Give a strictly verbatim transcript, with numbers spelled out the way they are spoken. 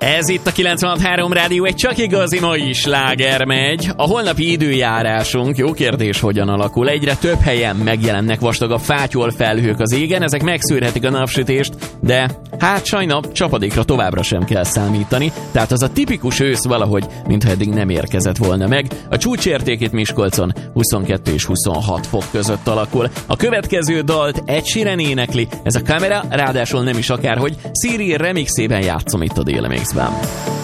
Ez itt a kilencvenhat három Rádió, egy csak igazi mai sláger megy. A holnapi időjárásunk, jó kérdés, hogyan alakul. Egyre több helyen megjelennek vastagabb fátyol felhők az égen, ezek megszűrhetik a napsütést, de hát sajnap csapadékra továbbra sem kell számítani, tehát az a tipikus ősz valahogy, mintha eddig nem érkezett volna meg. A csúcsértékét Miskolcon huszonkettő és huszonhat fok között alakul. A következő dalt Ed Sheeran énekli, ez a Camera, ráadásul nem is akárhogy, Siri remixében játszom itt a Déli Mixben.